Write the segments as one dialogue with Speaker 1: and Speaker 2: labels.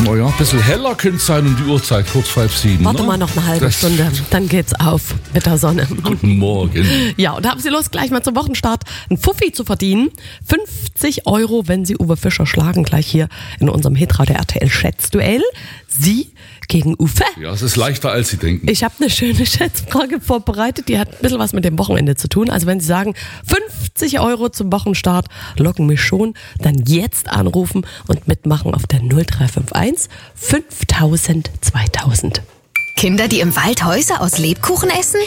Speaker 1: wir ja. Ein bisschen heller könnte es sein um die Uhrzeit, kurz 5:07.
Speaker 2: Warte mal noch eine halbe Stunde, dann geht's auf mit der Sonne.
Speaker 1: Guten Morgen.
Speaker 2: Ja, und haben Sie Lust, gleich mal zum Wochenstart einen Fuffi zu verdienen? 50 €, wenn Sie Uwe Fischer schlagen, gleich hier in unserem Hitradio RTL Schätzduell. Sie gegen Uwe.
Speaker 1: Ja, es ist leichter, als Sie denken.
Speaker 2: Ich habe eine schöne Schätzfrage vorbereitet, die hat ein bisschen was mit dem Wochenende zu tun. Also wenn Sie sagen, 50 € zum Wochenstart, locken mich schon, dann jetzt anrufen und mitmachen auf der 0351 5000 2000.
Speaker 3: Kinder, die im Wald Häuser aus Lebkuchen essen?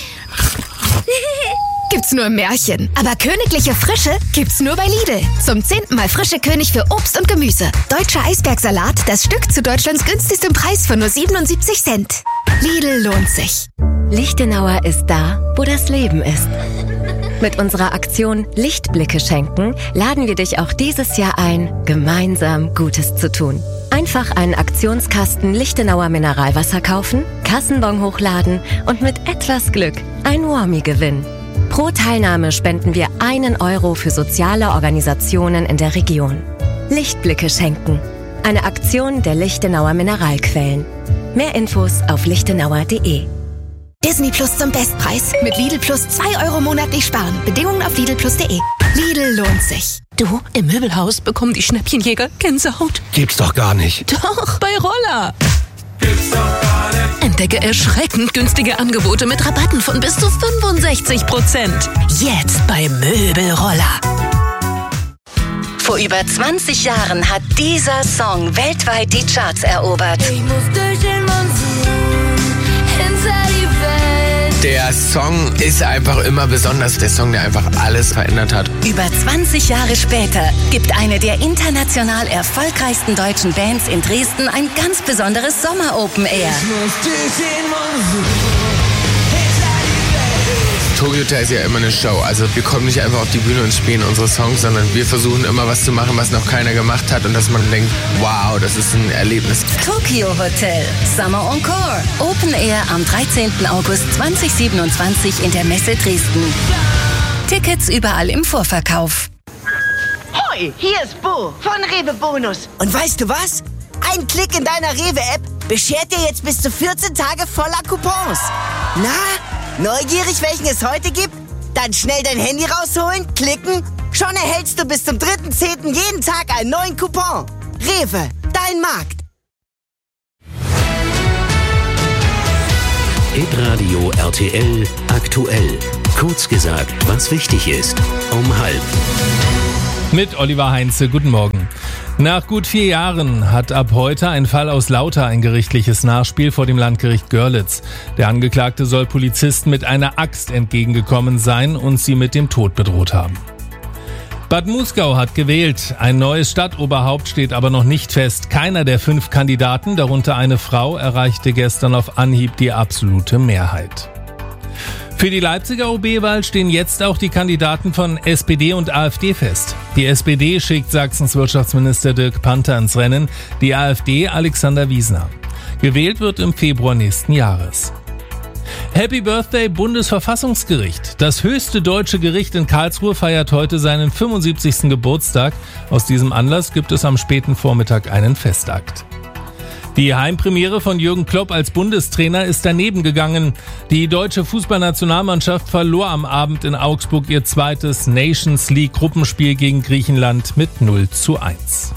Speaker 3: Gibt's nur im Märchen. Aber königliche Frische gibt's nur bei Lidl. Zum 10. Mal frische König für Obst und Gemüse. Deutscher Eisbergsalat, das Stück zu Deutschlands günstigstem Preis von nur 77 Cent. Lidl lohnt sich.
Speaker 4: Lichtenauer ist da, wo das Leben ist. Mit unserer Aktion Lichtblicke schenken laden wir dich auch dieses Jahr ein, gemeinsam Gutes zu tun. Einfach einen Aktionskasten Lichtenauer Mineralwasser kaufen, Kassenbon hochladen und mit etwas Glück ein Warmie gewinnen. Pro Teilnahme spenden wir 1 € für soziale Organisationen in der Region. Lichtblicke schenken. Eine Aktion der Lichtenauer Mineralquellen. Mehr Infos auf lichtenauer.de.
Speaker 3: Disney Plus zum Bestpreis. Mit Lidl Plus 2 € monatlich sparen. Bedingungen auf lidlplus.de. Lidl lohnt sich.
Speaker 5: Du, im Möbelhaus bekommen die Schnäppchenjäger Gänsehaut.
Speaker 6: Gibt's doch gar nicht.
Speaker 5: Doch, bei Roller.
Speaker 6: Gibt's doch gar nicht.
Speaker 5: Entdecke erschreckend günstige Angebote mit Rabatten von bis zu 65%. Jetzt bei Möbelroller.
Speaker 4: Vor über 20 Jahren hat dieser Song weltweit die Charts erobert.
Speaker 7: Ich muss durch den Monsun hinter die Welt.
Speaker 6: Der Song ist einfach immer besonders. Der Song, der einfach alles verändert hat.
Speaker 4: Über 20 Jahre später gibt eine der international erfolgreichsten deutschen Bands in Dresden ein ganz besonderes Sommer-Open Air.
Speaker 6: Tokyo Hotel ist ja immer eine Show. Also wir kommen nicht einfach auf die Bühne und spielen unsere Songs, sondern wir versuchen immer was zu machen, was noch keiner gemacht hat und dass man denkt, wow, das ist ein Erlebnis.
Speaker 4: Tokyo Hotel, Summer Encore. Open Air am 13. August 2027 in der Messe Dresden. Tickets überall im Vorverkauf.
Speaker 8: Hoi, hier ist Bo von Rewe Bonus. Und weißt du was? Ein Klick in deiner Rewe-App beschert dir jetzt bis zu 14 Tage voller Coupons. Na, neugierig, welchen es heute gibt? Dann schnell dein Handy rausholen, klicken. Schon erhältst du bis zum 3.10. jeden Tag einen neuen Coupon. Rewe, dein Markt.
Speaker 9: Hitradio RTL aktuell. Kurz gesagt, was wichtig ist. Um 12:30.
Speaker 10: Mit Oliver Heinze, guten Morgen. Nach gut 4 Jahren hat ab heute ein Fall aus Lauter ein gerichtliches Nachspiel vor dem Landgericht Görlitz. Der Angeklagte soll Polizisten mit einer Axt entgegengekommen sein und sie mit dem Tod bedroht haben. Bad Muskau hat gewählt. Ein neues Stadtoberhaupt steht aber noch nicht fest. Keiner der 5 Kandidaten, darunter eine Frau, erreichte gestern auf Anhieb die absolute Mehrheit. Für die Leipziger OB-Wahl stehen jetzt auch die Kandidaten von SPD und AfD fest. Die SPD schickt Sachsens Wirtschaftsminister Dirk Panther ins Rennen, die AfD Alexander Wiesner. Gewählt wird im Februar nächsten Jahres. Happy Birthday Bundesverfassungsgericht. Das höchste deutsche Gericht in Karlsruhe feiert heute seinen 75. Geburtstag. Aus diesem Anlass gibt es am späten Vormittag einen Festakt. Die Heimpremiere von Jürgen Klopp als Bundestrainer ist daneben gegangen. Die deutsche Fußballnationalmannschaft verlor am Abend in Augsburg ihr zweites Nations League Gruppenspiel gegen Griechenland mit 0:1.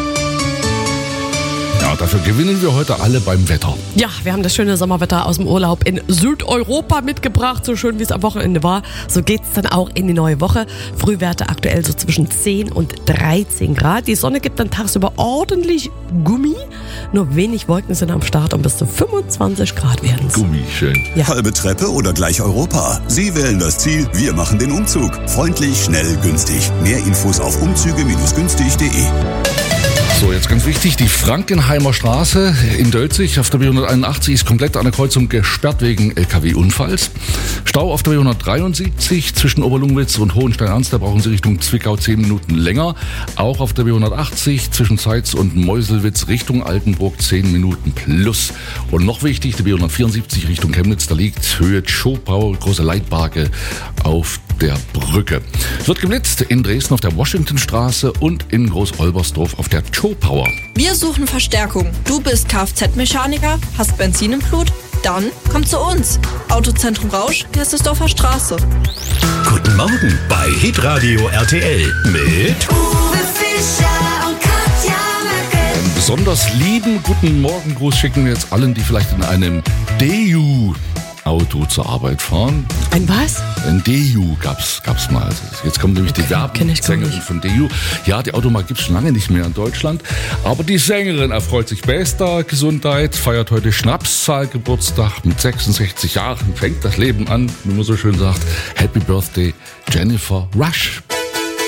Speaker 1: Ja, dafür gewinnen wir heute alle beim Wetter.
Speaker 2: Ja, wir haben das schöne Sommerwetter aus dem Urlaub in Südeuropa mitgebracht, so schön wie es am Wochenende war. So geht's dann auch in die neue Woche. Frühwerte aktuell so zwischen 10 und 13 Grad. Die Sonne gibt dann tagsüber ordentlich Gummi. Nur wenig Wolken sind am Start und bis zu 25 Grad werden es.
Speaker 1: Gummi, schön.
Speaker 2: Ja.
Speaker 11: Halbe Treppe oder gleich Europa? Sie wählen das Ziel, wir machen den Umzug. Freundlich, schnell, günstig. Mehr Infos auf umzüge-günstig.de.
Speaker 1: So, jetzt ganz wichtig, die Frankenheimer Straße in Dölzig auf der B181 ist komplett an der Kreuzung gesperrt wegen LKW-Unfalls. Stau auf der B173 zwischen Oberlungwitz und Hohenstein-Ernst, da brauchen Sie Richtung Zwickau 10 Minuten länger. Auch auf der B180 zwischen Zeitz und Meuselwitz Richtung Altenburg 10 Minuten plus. Und noch wichtig, die B174 Richtung Chemnitz, da liegt Höhe Schopau, große Leitbarke auf der Brücke. Es wird geblitzt in Dresden auf der Washingtonstraße und in Groß-Olbersdorf auf der Joe Power.
Speaker 12: Wir suchen Verstärkung. Du bist Kfz-Mechaniker, hast Benzin im Blut? Dann komm zu uns. Autozentrum Rausch, Gerstesdorfer Straße.
Speaker 9: Guten Morgen bei Hitradio RTL mit
Speaker 7: Uwe Fischer und Katja Merkel.
Speaker 1: Einen besonders lieben guten Morgengruß schicken wir jetzt allen, die vielleicht in einem Deu-Auto zur Arbeit fahren.
Speaker 2: Ein was?
Speaker 1: Ein Deu gab's mal. Jetzt kommt nämlich die Werbesängerin von Deu. Ja, die Automarke gibt's schon lange nicht mehr in Deutschland. Aber die Sängerin erfreut sich bester Gesundheit, feiert heute Schnapszahlgeburtstag mit 66 Jahren, fängt das Leben an, wie man so schön sagt. Happy Birthday, Jennifer Rush.